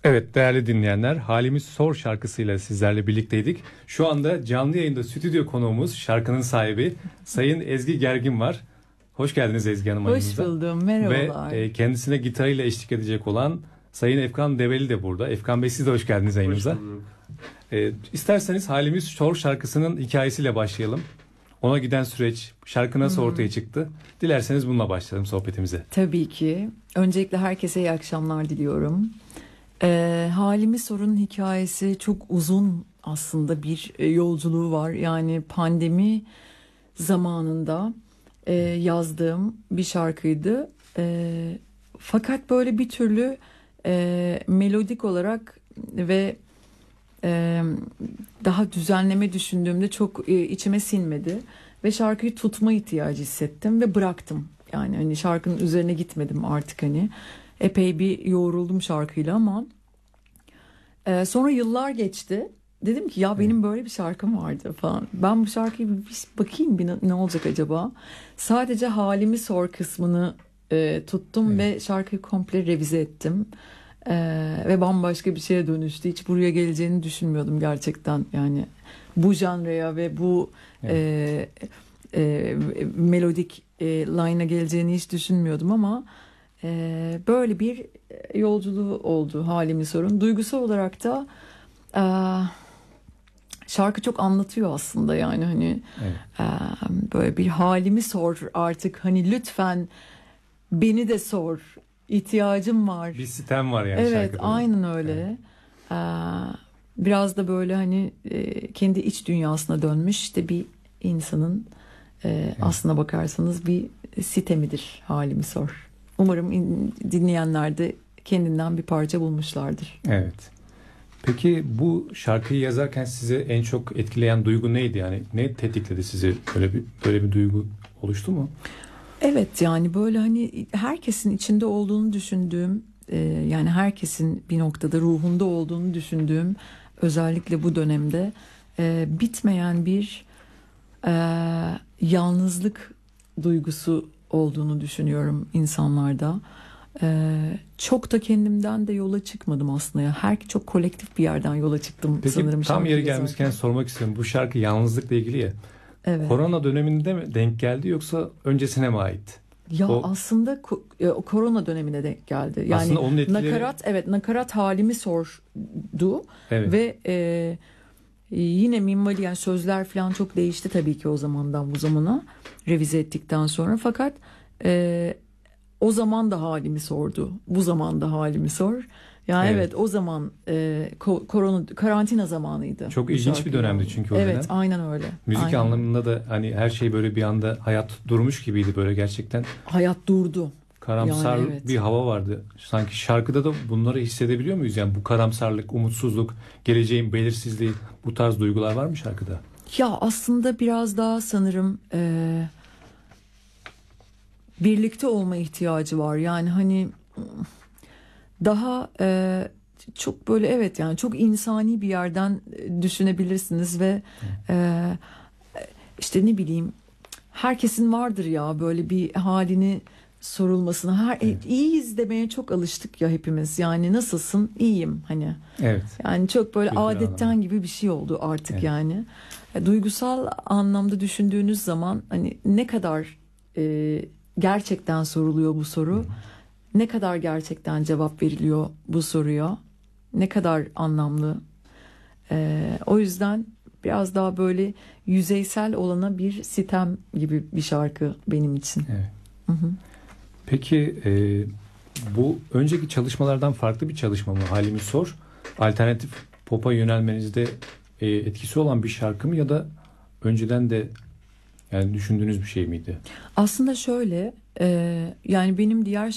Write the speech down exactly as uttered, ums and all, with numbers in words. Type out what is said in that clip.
Evet değerli dinleyenler, Halimiz Sor şarkısıyla sizlerle birlikteydik. Şu anda canlı yayında stüdyo konuğumuz, şarkının sahibi Sayın Ezgi Gergin var. Hoş geldiniz Ezgi Hanım aramızda. Hoş buldum, merhabalar. Ve e, kendisine gitarıyla eşlik edecek olan Sayın Efkan Develi de burada. Efkan Bey, siz de hoş geldiniz yayınımıza. Hoş bulduk. E, isterseniz Halimiz Sor şarkısının hikayesiyle başlayalım. Ona giden süreç, şarkı nasıl Hmm. ortaya çıktı? Dilerseniz bununla başlayalım sohbetimize. Tabii ki. Öncelikle herkese iyi akşamlar diliyorum. Ee, Halimi Sor'un hikayesi çok uzun aslında bir e, yolculuğu var. Yani pandemi zamanında e, yazdığım bir şarkıydı. E, fakat böyle bir türlü e, melodik olarak ve e, daha düzenleme düşündüğümde çok e, içime sinmedi. Ve şarkıyı tutma ihtiyacı hissettim ve bıraktım. Yani hani şarkının üzerine gitmedim artık hani. Epey bir yoğruldum şarkıyla ama e, sonra yıllar geçti. Dedim ki ya benim böyle bir şarkım vardı falan. Ben bu şarkıyı bir bakayım bir ne, ne olacak acaba. Sadece Halimi Sor kısmını e, tuttum evet. Ve şarkıyı komple revize ettim. E, ve bambaşka bir şeye dönüştü. Hiç buraya geleceğini düşünmüyordum gerçekten. Yani bu janraya ve bu evet. e, e, melodik e, line'a geleceğini hiç düşünmüyordum ama e, böyle bir yolculuğu oldu Halimi Sor'un. Duygusal olarak da e, şarkı çok anlatıyor aslında yani hani evet. e, böyle bir halimi sor artık hani lütfen beni de sor, ihtiyacım var. Bir sitem var yani evet, şarkıda. Evet aynen öyle. Evet. E, biraz da böyle hani e, kendi iç dünyasına dönmüş işte bir insanın e, evet. aslına bakarsanız bir sitemidir Halimi Sor. Umarım in, dinleyenler de kendinden bir parça bulmuşlardır. Evet. Peki bu şarkıyı yazarken size en çok etkileyen duygu neydi? Yani ne tetikledi sizi? Böyle bir böyle bir duygu oluştu mu? Evet yani böyle hani herkesin içinde olduğunu düşündüğüm e, yani herkesin bir noktada ruhunda olduğunu düşündüğüm özellikle bu dönemde e, bitmeyen bir e, yalnızlık duygusu olduğunu düşünüyorum insanlarda. Ee, çok da kendimden de yola çıkmadım aslında ya. Her çok kolektif bir yerden yola çıktım Peki, sanırım. Peki tam yeri gelmişken yazarken. sormak istiyorum. Bu şarkı yalnızlıkla ilgili ya. Evet. Korona döneminde mi denk geldi yoksa öncesine mi ait? Ya o, aslında ko- korona dönemine denk geldi. Yani aslında onun etkileri... nakarat evet nakarat halimi sordu evet. Ve e, yine minvali yani sözler falan çok değişti tabii ki o zamandan bu zamana revize ettikten sonra fakat e, o zaman da halimi sordu. Bu zaman da halimi sor. Yani evet, evet o zaman e, ko- korona karantina zamanıydı. Çok ilginç bir dönemdi çünkü o evet, dönem. Evet, aynen öyle. Müzik aynen. anlamında da hani her şey böyle bir anda hayat durmuş gibiydi böyle gerçekten. Hayat durdu. Karamsar yani evet. bir hava vardı. Sanki şarkıda da bunları hissedebiliyor muyuz? Yani bu karamsarlık, umutsuzluk, geleceğin belirsizliği, bu tarz duygular var mı şarkıda? Ya aslında biraz daha sanırım e, birlikte olma ihtiyacı var. Yani hani daha e, çok böyle evet yani çok insani bir yerden düşünebilirsiniz ve e, işte ne bileyim herkesin vardır ya böyle bir halini sorulmasına. Her evet. iyiyiz demeye çok alıştık ya hepimiz. Yani nasılsın? İyiyim hani. Evet. Yani çok böyle Kültür adetten anlamda. Gibi bir şey oldu artık evet. Yani. E, duygusal anlamda düşündüğünüz zaman hani ne kadar e, gerçekten soruluyor bu soru? Hı. Ne kadar gerçekten cevap veriliyor bu soruya? Ne kadar anlamlı? E, o yüzden biraz daha böyle yüzeysel olana bir sitem gibi bir şarkı benim için. Evet. Hı hı. Peki e, bu önceki çalışmalardan farklı bir çalışma mı? Halimi Sor. Alternatif pop'a yönelmenizde e, etkisi olan bir şarkı mı ya da önceden de yani düşündüğünüz bir şey miydi? Aslında şöyle e, yani benim diğer